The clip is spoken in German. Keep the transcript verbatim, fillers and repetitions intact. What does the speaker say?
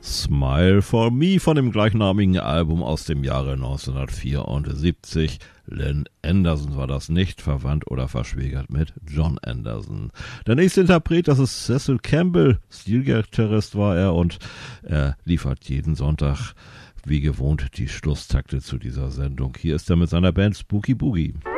Smile for Me von dem gleichnamigen Album aus dem Jahre neunzehnhundertvierundsiebzig. Lynn Anderson war das, nicht verwandt oder verschwägert mit John Anderson. Der nächste Interpret, das ist Cecil Campbell, Stilgitarrist war er und er liefert jeden Sonntag wie gewohnt die Schlusstakte zu dieser Sendung. Hier ist er mit seiner Band Spooky Boogie.